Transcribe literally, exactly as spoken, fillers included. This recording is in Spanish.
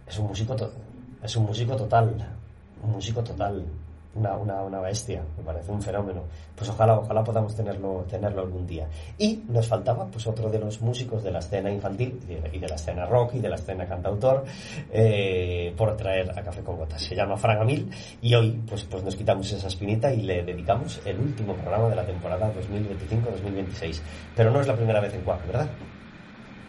es un músico to- es un músico total, un músico total, una, una, una bestia, me parece un fenómeno. Pues ojalá, ojalá podamos tenerlo, tenerlo algún día. Y nos faltaba pues otro de los músicos de la escena infantil y de, y de la escena rock y de la escena cantautor, eh, por traer a Café con Gotas. Se llama Fran Amil y hoy pues, pues nos quitamos esa espinita y le dedicamos el último programa de la temporada dos mil veinticinco dos mil veintiséis. Pero no es la primera vez en Quack, ¿verdad?